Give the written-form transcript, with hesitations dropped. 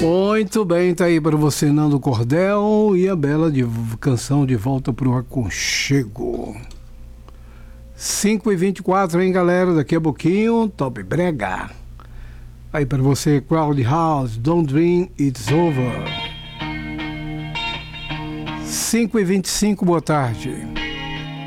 Muito bem, tá aí para você Nando Cordel e a bela canção De Volta pro Aconchego. 5h24, hein, galera? Daqui a pouquinho, Top Brega. Aí para você, Crowd House, Don't Dream It's Over. 5h25, boa tarde.